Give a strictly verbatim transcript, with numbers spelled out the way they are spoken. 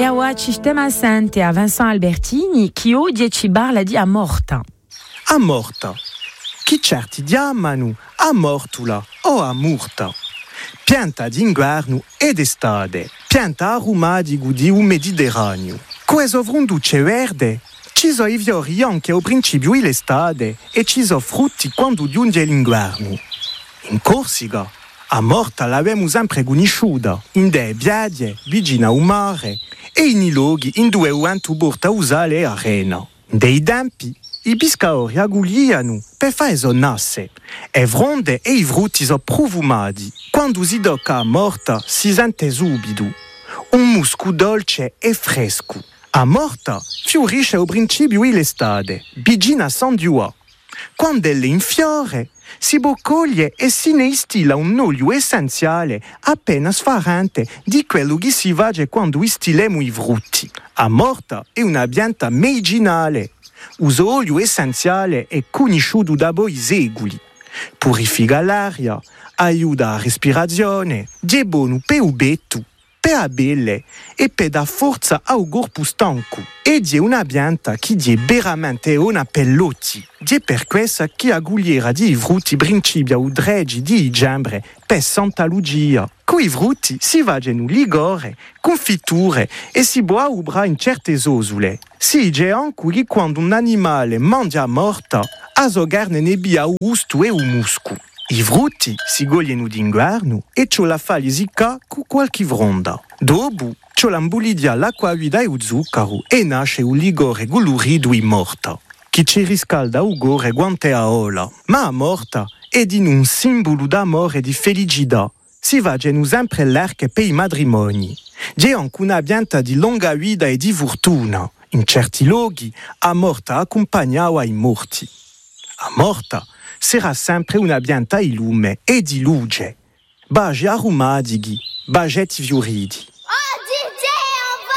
E a sistema sente a Vincent Albertini che oggi ci parla di a morta. A morta. Chi certi chiamano a mortula o a murta. Pianta d'inverno ed estate. Pianta aromati di un Mediterraneo. Questo frunduce verde. Ci sono i fiori anche al principio dell'estate e ci sono frutti quando giunge l'inverno. In Corsica, a morta l'abbiamo sempre conosciuta, in dei biadie, vicino al mare, e in luoghi in dove hanno porta usare e arena. In dei tempi, i pescatori agugliano per fare nasse, e fronde e i frutti sono profumati. Quando si tocca a morta, si sente subito un musco dolce e fresco. A morta fiorisce al principio dell'estate, vicino a San Giua. Quando è in fiore, si boccoglie e si ne istila un olio essenziale appena sfarante di quello che si va quando istilemo i frutti. A morta è una pianta medicinale. Uso olio essenziale è conosciuto da voi secoli. Purifica l'aria, aiuta la respirazione, è buono per il betto, per la pelle e per dare forza al corpo stanco. Ed è una pianta che è veramente una pellotti. È per questo che a gugliera di frutti principia o dreggi di gembre per Santa Lucia. Con i frutti si vanno ligore, confiture e si può ubra in certe sosole. Si è anche che quando un animale mangia morta, a sogarne ne bia o gusto e o musco. I frutti si gogliono d'inverno e ciò la fa lisica con qualche fronda. Dopo, ciò l'ambulidia l'acqua guida e lo zucchero e nasce un ligore colorido e morta. Chi ci riscalda il gore guante a ola. Ma a morta è di un simbolo d'amore e di felicità. Si va sempre l'erche per i matrimoni. C'è anche una pianta di lunga vita e di fortuna. In certi luoghi, a morta accompagnava i morti. A morta sarà sempre una pianta di lume e di luce. Baci aromatici, bagetti fioriti.